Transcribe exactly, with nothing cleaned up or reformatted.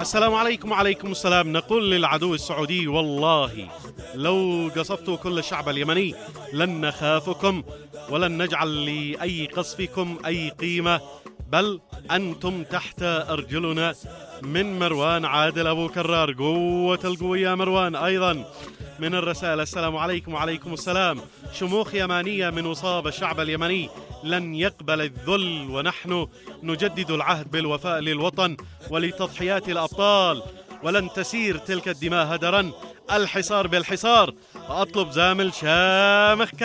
السلام عليكم. وعليكم السلام. نقول للعدو السعودي والله لو قصفتوا كل الشعب اليمني لن نخافكم ولن نجعل لأي قصفكم أي قيمة، بل أنتم تحت أرجلنا. من مروان عادل أبو كرار، قوة القوة يا مروان. أيضا من الرسالة السلام عليكم. وعليكم السلام. شموخ يمانية من وصاب الشعب اليمني لن يقبل الذل، ونحن نجدد العهد بالوفاء للوطن ولتضحيات الأبطال، ولن تسير تلك الدماء هدرا. الحصار بالحصار. وأطلب زامل شامخ